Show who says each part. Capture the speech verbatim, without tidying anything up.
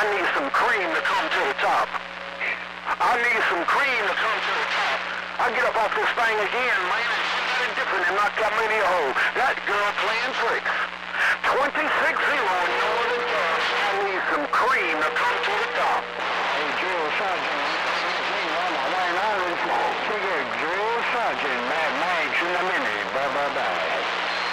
Speaker 1: need some cream to come to the top. I need some cream to come to the top. I get up off this thing again, man, and she got it different and knocked out many a hole. That girl playing tricks.